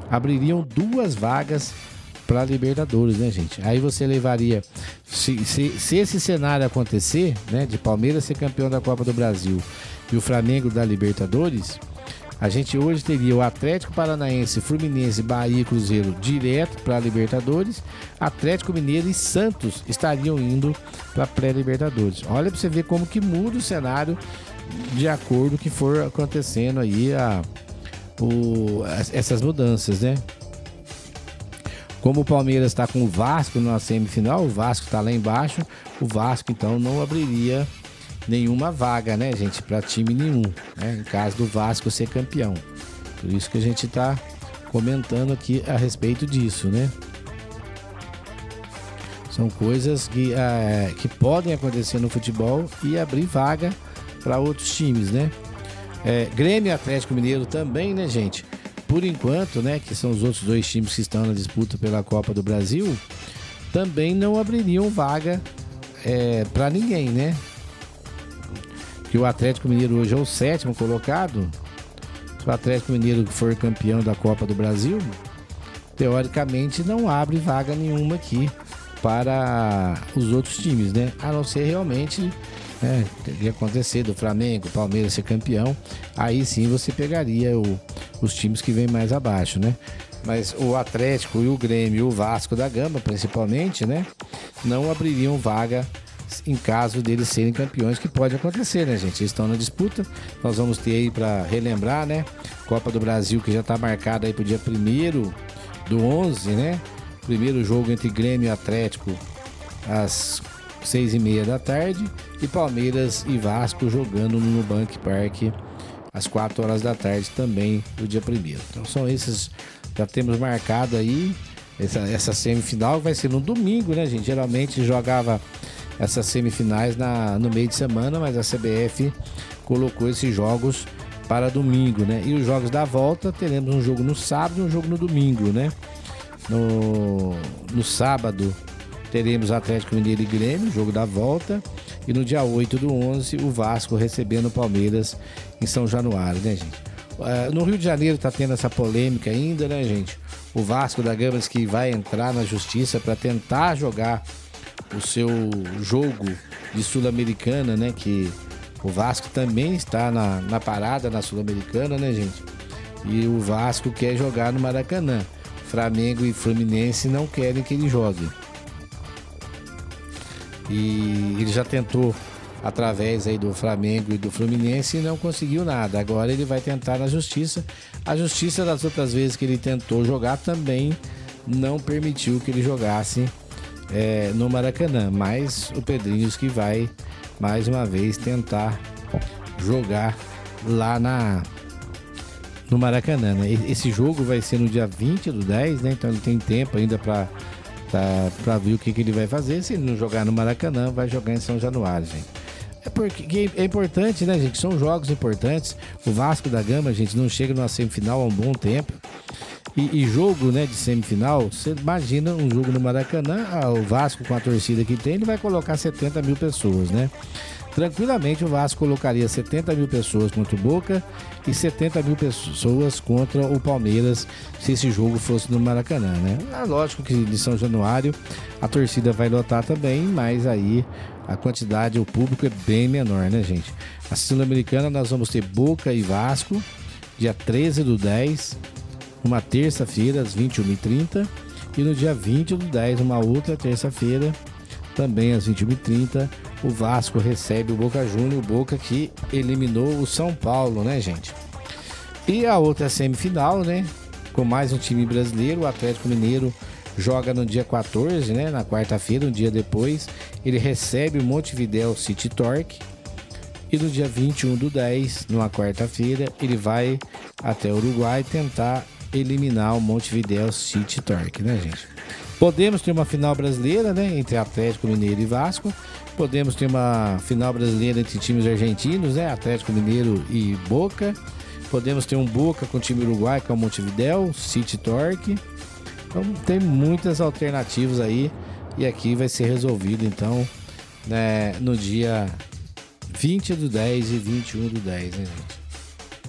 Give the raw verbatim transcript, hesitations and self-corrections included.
abririam duas vagas para Libertadores, né, gente? Aí você levaria, se, se, se esse cenário acontecer, né, de Palmeiras ser campeão da Copa do Brasil e o Flamengo da Libertadores, a gente hoje teria o Atlético Paranaense, Fluminense, Bahia e Cruzeiro direto para a Libertadores. Atlético Mineiro e Santos estariam indo para a pré-Libertadores. Olha para você ver como que muda o cenário de acordo que for acontecendo aí a, o, essas mudanças, né? Como o Palmeiras está com o Vasco na semifinal, o Vasco está lá embaixo, o Vasco então não abriria nenhuma vaga, né, gente, para time nenhum, né, em caso do Vasco ser campeão. Por isso que a gente está comentando aqui a respeito disso, né? São coisas que, é, que podem acontecer no futebol e abrir vaga para outros times, né? É, Grêmio e Atlético Mineiro também, né, gente? Por enquanto, né, que são os outros dois times que estão na disputa pela Copa do Brasil, também não abririam vaga é, para ninguém, né? Que o Atlético Mineiro hoje é o sétimo colocado. Se o Atlético Mineiro for campeão da Copa do Brasil, teoricamente não abre vaga nenhuma aqui para os outros times, né? A não ser realmente, né, que acontecer do Flamengo, Palmeiras ser campeão, aí sim você pegaria o, os times que vêm mais abaixo, né? Mas o Atlético e o Grêmio e o Vasco da Gama, principalmente, né, não abririam vaga em caso deles serem campeões, que pode acontecer, né, gente? Eles estão na disputa. Nós vamos ter aí para relembrar, né, Copa do Brasil, que já está marcada aí para o dia primeiro do onze, né? Primeiro jogo entre Grêmio e Atlético às seis e meia da tarde, e Palmeiras e Vasco jogando no Nubank Park às quatro horas da tarde também do dia primeiro. Então são esses, já temos marcado aí essa, essa semifinal, vai ser no domingo, né, gente? Geralmente jogava essas semifinais na, no meio de semana, mas a C B F colocou esses jogos para domingo, né? E os jogos da volta, teremos um jogo no sábado e um jogo no domingo, né? No, no sábado teremos Atlético Mineiro e Grêmio, jogo da volta, e no dia oito do onze o Vasco recebendo o Palmeiras em São Januário, né, gente? Uh, no Rio de Janeiro tá tendo essa polêmica ainda, né, gente? O Vasco da Gama diz que vai entrar na justiça para tentar jogar o seu jogo de Sul-Americana, né? Que o Vasco também está na, na parada na Sul-Americana, né, gente? E o Vasco quer jogar no Maracanã. Flamengo e Fluminense não querem que ele jogue. E ele já tentou através aí do Flamengo e do Fluminense e não conseguiu nada. Agora ele vai tentar na justiça. A justiça das outras vezes que ele tentou jogar também não permitiu que ele jogasse É, no Maracanã, mas o Pedrinhos que vai mais uma vez tentar jogar lá na no Maracanã, né? Esse jogo vai ser no dia vinte do dez, né? Então ele tem tempo ainda para para ver o que, que ele vai fazer. Se ele não jogar no Maracanã, vai jogar em São Januário, gente. É porque é importante, né, gente? São jogos importantes. O Vasco da Gama, gente, não chega numa semifinal há um bom tempo. E, e jogo, né, de semifinal, você imagina um jogo no Maracanã, ah, o Vasco com a torcida que tem, ele vai colocar setenta mil pessoas, né? Tranquilamente o Vasco colocaria setenta mil pessoas contra o Boca e setenta mil pessoas contra o Palmeiras, se esse jogo fosse no Maracanã, né? É lógico que de São Januário a torcida vai lotar também, mas aí a quantidade, o público é bem menor, né, gente? A Sul-Americana nós vamos ter Boca e Vasco, dia treze do dez, uma terça-feira, às vinte e uma e trinta, e no dia vinte do dez, uma outra terça-feira, também às vinte e uma e trinta, o Vasco recebe o Boca Juniors, o Boca que eliminou o São Paulo, né, gente? E a outra semifinal, né, com mais um time brasileiro, o Atlético Mineiro joga no dia quatorze, né, na quarta-feira, um dia depois, ele recebe o Montevideo City Torque, e no dia vinte e um do dez, numa quarta-feira, ele vai até o Uruguai tentar eliminar o Montevideo City Torque, né, gente? Podemos ter uma final brasileira, né, entre Atlético Mineiro e Vasco. Podemos ter uma final brasileira entre times argentinos, né, Atlético Mineiro e Boca. Podemos ter um Boca com o time uruguai, que é o Montevideo City Torque. Então tem muitas alternativas aí, e aqui vai ser resolvido então, né, no dia vinte do dez e vinte e um do dez, né, gente?